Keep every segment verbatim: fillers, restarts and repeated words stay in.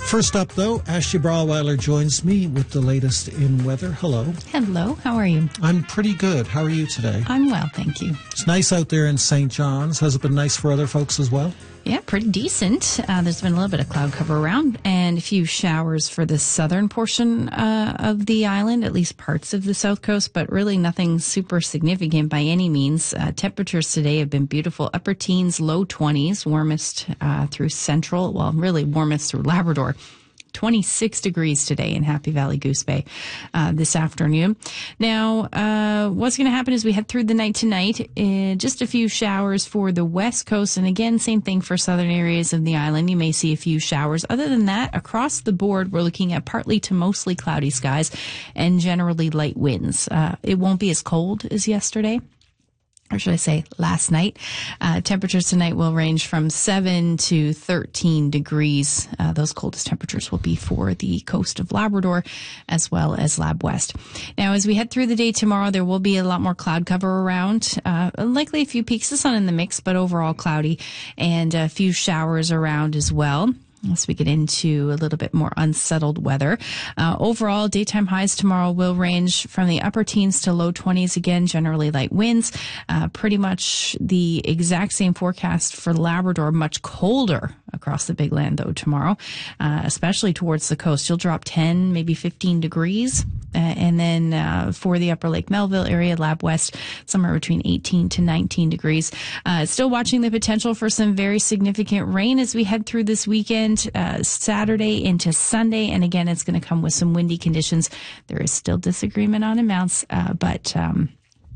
First up, though, Ashley Brawweiler joins me with the latest in weather. Hello. Hello. How are you? I'm pretty good. How are you today? I'm well, thank you. It's nice out there in Saint John's. Has it been nice for other folks as well? Yeah, pretty decent. Uh, there's been a little bit of cloud cover around and a few showers for the southern portion uh, of the island, at least parts of the south coast, but really nothing super significant by any means. Uh, temperatures today have been beautiful. Upper teens, low twenties, warmest uh, through central, well, really warmest through Labrador. twenty-six degrees today in Happy Valley Goose Bay uh, this afternoon. Now, uh, what's going to happen as we head through the night tonight? Uh, just a few showers for the west coast. And again, same thing for southern areas of the island. You may see a few showers. Other than that, across the board, we're looking at partly to mostly cloudy skies and generally light winds. Uh, it won't be as cold as yesterday. Or should I say last night? Uh, temperatures tonight will range from seven to thirteen degrees. Uh, those coldest temperatures will be for the coast of Labrador as well as Lab West. Now, as we head through the day tomorrow, there will be a lot more cloud cover around. Uh, likely a few peaks of sun in the mix, but overall cloudy and a few showers around as well. As we get into a little bit more unsettled weather. Uh, overall, daytime highs tomorrow will range from the upper teens to low twenties. Again, generally light winds. Uh, pretty much the exact same forecast for Labrador. Much colder across the big land, though, tomorrow, uh, especially towards the coast. You'll drop ten, maybe fifteen degrees. Uh, and then uh, for the upper Lake Melville area, Lab West, somewhere between eighteen to nineteen degrees. Uh, still watching the potential for some very significant rain as we head through this weekend. Uh, Saturday into Sunday, and again, it's going to come with some windy conditions. There is still disagreement on amounts, uh, but um,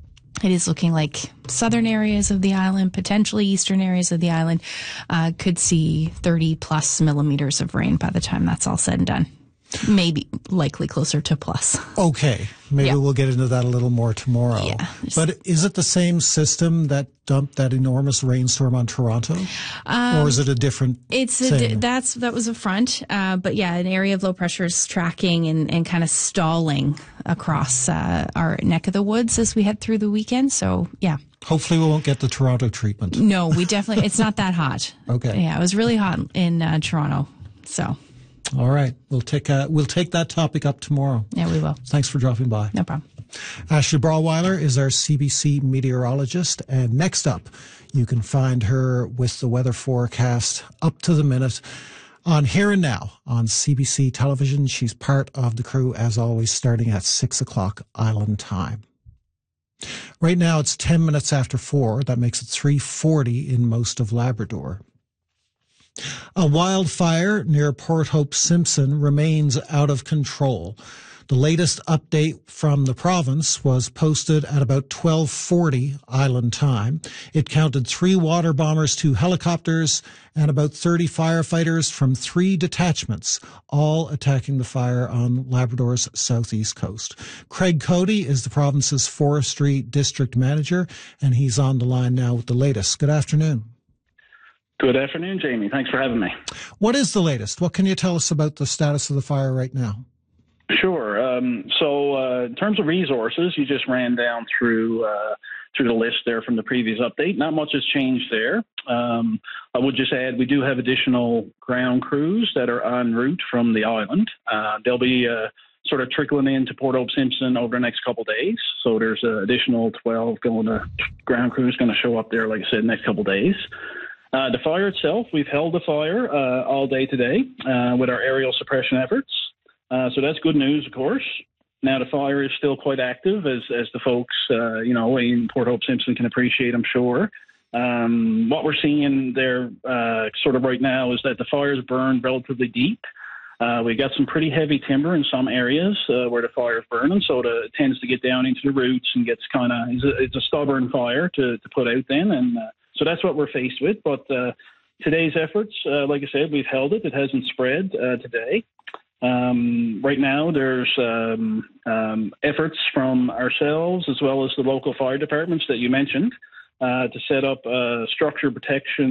it is looking like southern areas of the island, potentially eastern areas of the island, uh, could see thirty plus millimeters of rain by the time that's all said and done. Maybe likely closer to plus. Okay. Maybe yeah. we'll get into that a little more tomorrow. Yeah. But is it the same system that dumped that enormous rainstorm on Toronto? Um, or is it a different It's a di- that's That was a front. Uh, but yeah, an area of low pressure is tracking and, and kind of stalling across uh, our neck of the woods as we head through the weekend. So, yeah. Hopefully we won't get the Toronto treatment. No, we definitely, it's not that hot. Okay. Yeah, it was really hot in uh, Toronto. So. All right. We'll take uh, we'll take that topic up tomorrow. Yeah, we will. Thanks for dropping by. No problem. Ashley Brawweiler is our C B C meteorologist. And next up, you can find her with the weather forecast up to the minute on Here and Now on C B C television. She's part of the crew, as always, starting at six o'clock Island time. Right now, it's ten minutes after four. That makes it three forty in most of Labrador. A wildfire near Port Hope Simpson remains out of control. The latest update from the province was posted at about twelve forty Island time. It counted three water bombers, two helicopters, and about thirty firefighters from three detachments, all attacking the fire on Labrador's southeast coast. Craig Cody is the province's forestry district manager, and he's on the line now with the latest. Good afternoon. Good afternoon, Jamie. Thanks for having me. What is the latest? What can you tell us about the status of the fire right now? Sure. Um, so uh, in terms of resources, you just ran down through uh, through the list there from the previous update. Not much has changed there. Um, I would just add we do have additional ground crews that are en route from the island. Uh, they'll be uh, sort of trickling into Port Hope Simpson over the next couple of days. So there's an additional twelve going to ground crews going to show up there, like I said, next couple of days. Uh, the fire itself, we've held the fire uh, all day today uh, with our aerial suppression efforts. Uh, so that's good news, of course. Now, the fire is still quite active, as as the folks, uh, you know, in Port Hope Simpson can appreciate, I'm sure. Um, what we're seeing there uh, sort of right now is that the fire's burned relatively deep. Uh, we got some pretty heavy timber in some areas uh, where the fire's burning, so the, it tends to get down into the roots and gets kind of, it's, it's a stubborn fire to, to put out then, and uh, so that's what we're faced with. But uh, today's efforts, uh, like I said, we've held it. It hasn't spread uh, today. Um, right now, there's um, um, efforts from ourselves as well as the local fire departments that you mentioned uh, to set up uh, structure protection